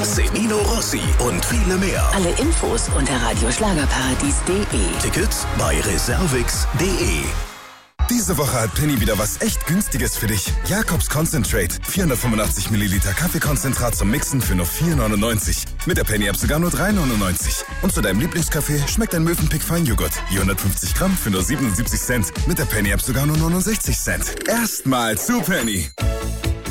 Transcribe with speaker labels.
Speaker 1: Semino Rossi und viele mehr.
Speaker 2: Alle Infos unter radioschlagerparadies.de.
Speaker 1: Tickets bei reservix.de.
Speaker 3: Diese Woche hat Penny wieder was echt Günstiges für dich. Jakobs Concentrate. 485 Milliliter Kaffeekonzentrat zum Mixen für nur 4,99. Mit der Penny-App sogar nur 3,99. Und zu deinem Lieblingskaffee schmeckt ein Mövenpick Feinjoghurt. 450 Gramm für nur 77 Cent. Mit der Penny-App sogar nur 69 Cent. Erstmal zu Penny.